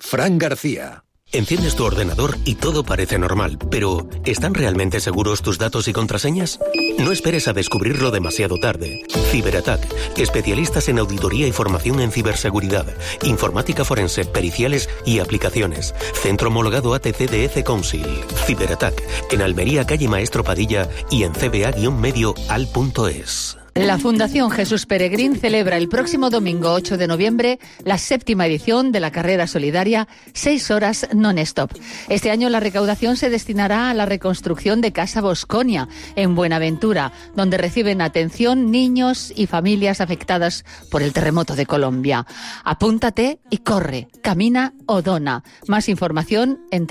Fran García. Enciendes tu ordenador y todo parece normal, pero ¿están realmente seguros tus datos y contraseñas? No esperes a descubrirlo demasiado tarde. Ciberattack, especialistas en auditoría y formación en ciberseguridad, informática forense, periciales y aplicaciones. Centro homologado ATC-DF Council. Ciberattack, en Almería, calle Maestro Padilla y en cba-medio-al.es. La Fundación Jesús Peregrín celebra el próximo domingo 8 de noviembre la 7ª edición de la carrera solidaria 6 horas non-stop. Este año la recaudación se destinará a la reconstrucción de Casa Bosconia, en Buenaventura, donde reciben atención niños y familias afectadas por el terremoto de Colombia. Apúntate y corre, camina o dona. Más información en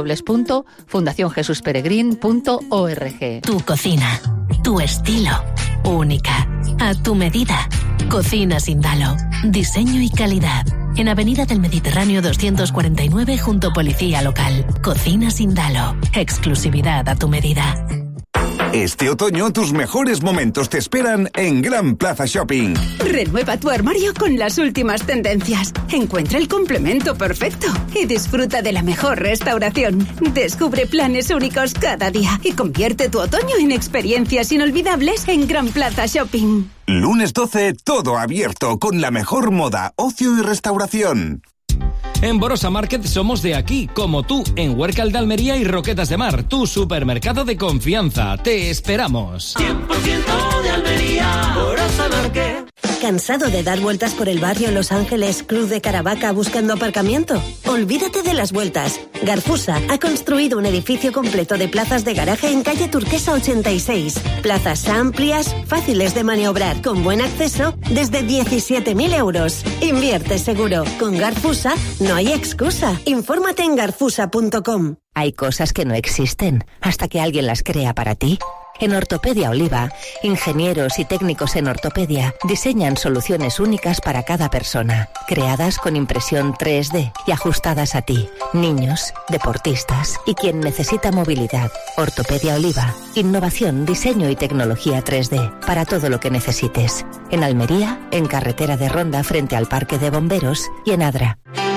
www.fundacionjesusperegrin.org. Tu cocina, tu estilo, única, a tu medida. Cocina Sindalo. Diseño y calidad. En Avenida del Mediterráneo 249 junto Policía Local. Cocina Sindalo. Exclusividad a tu medida. Este otoño tus mejores momentos te esperan en Gran Plaza Shopping. Renueva tu armario con las últimas tendencias. Encuentra el complemento perfecto y disfruta de la mejor restauración. Descubre planes únicos cada día y convierte tu otoño en experiencias inolvidables en Gran Plaza Shopping. Lunes 12, todo abierto con la mejor moda, ocio y restauración. En Borosa Market somos de aquí, como tú, en Huércal de Almería y Roquetas de Mar, tu supermercado de confianza. Te esperamos. 100% de Almería, Borosa Market. ¿Cansado de dar vueltas por el barrio Los Ángeles, Cruz de Caravaca buscando aparcamiento? Olvídate de las vueltas. Garfusa ha construido un edificio completo de plazas de garaje en calle Turquesa 86. Plazas amplias, fáciles de maniobrar, con buen acceso, desde 17.000 euros. Invierte seguro. Con Garfusa no hay excusa. Infórmate en garfusa.com. Hay cosas que no existen hasta que alguien las crea para ti. En Ortopedia Oliva, ingenieros y técnicos en ortopedia diseñan soluciones únicas para cada persona, creadas con impresión 3D y ajustadas a ti, niños, deportistas y quien necesita movilidad. Ortopedia Oliva, innovación, diseño y tecnología 3D para todo lo que necesites. En Almería, en Carretera de Ronda frente al Parque de Bomberos y en Adra.